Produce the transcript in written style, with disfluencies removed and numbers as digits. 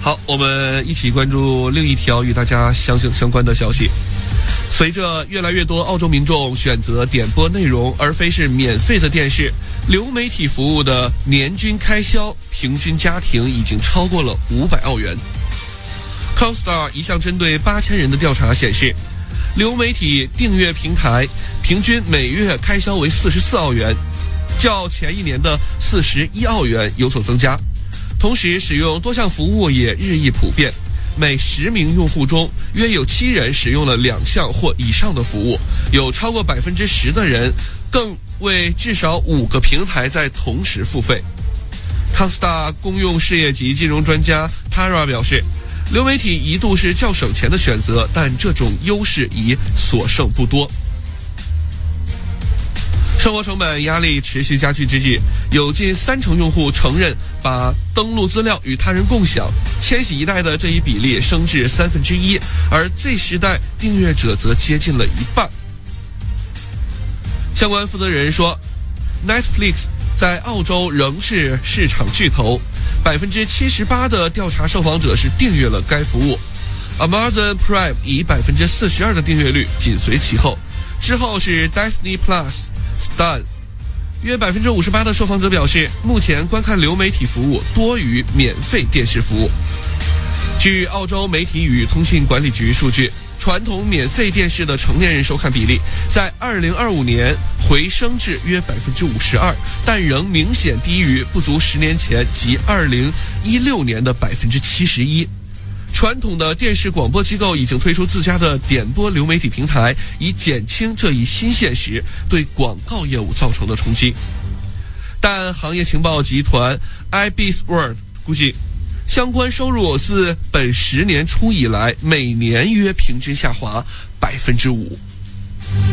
好，我们一起关注另一条与大家相关的消息。随着越来越多澳洲民众选择点播内容而非是免费的电视，流媒体服务的年均开销平均家庭已经超过了500澳元。CoStar 一项针对8000人的调查显示，流媒体订阅平台平均每月开销为44澳元，较前一年的41澳元有所增加。同时使用多项服务也日益普遍，每10名用户中约有7人使用了2项或以上的服务，有超过10%的人更为至少5个平台在同时付费。康斯达公用事业及金融专家 Tara 表示，流媒体一度是较省钱的选择，但这种优势已所剩不多。生活成本压力持续加剧之际，有近30%用户承认把登录资料与他人共享，千禧一代的这一比例升至1/3，而 Z 时代订阅者则接近了一半。相关负责人说， Netflix 在澳洲仍是市场巨头，78%的调查受访者是订阅了该服务， Amazon Prime 以42%的订阅率紧随其后，之后是 Disney Plus、Stan。 约58%的受访者表示，目前观看流媒体服务多于免费电视服务。据澳洲媒体与通信管理局数据，传统免费电视的成年人收看比例在2025年回升至约52%，但仍明显低于不足10年前及2016年的71%。传统的电视广播机构已经推出自家的点播流媒体平台，以减轻这一新现实对广告业务造成的冲击。但行业情报集团 IBIS World 估计，相关收入自本10年初以来每年约平均下滑5%。